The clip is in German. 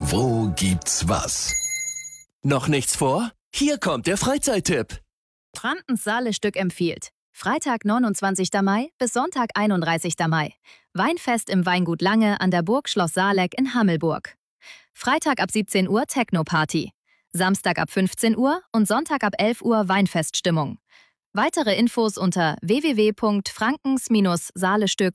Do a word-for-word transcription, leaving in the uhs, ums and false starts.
Wo gibt's was? Noch nichts vor? Hier kommt der Freizeittipp. Brandens Saale-Stück empfiehlt. Freitag, neunundzwanzigster Mai bis Sonntag, einunddreißigster Mai. Weinfest im Weingut Lange an der Burg Schloss Saaleck in Hammelburg. Freitag ab siebzehn Uhr Techno-Party. Samstag ab fünfzehn Uhr und Sonntag ab elf Uhr Weinfeststimmung. Weitere Infos unter w w w punkt frankens Bindestrich saalestück